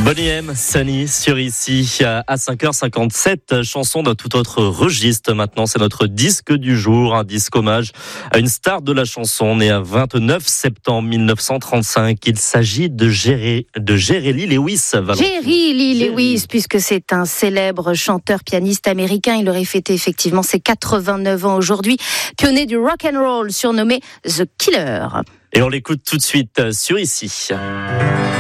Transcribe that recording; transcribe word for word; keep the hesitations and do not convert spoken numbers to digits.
Bonnie M, Sunny sur ici à cinq heures cinquante-sept, chanson d'un tout autre registre maintenant, c'est notre disque du jour, un disque hommage à une star de la chanson née à vingt-neuf septembre mille neuf cent trente-cinq. Il s'agit de Jerry, de Jerry Lee Lewis. Valentine. Jerry Lee Lewis, puisque c'est un célèbre chanteur pianiste américain, il aurait fêté effectivement ses quatre-vingt-neuf ans aujourd'hui, pionnier du rock and roll surnommé The Killer. Et on l'écoute tout de suite sur ici.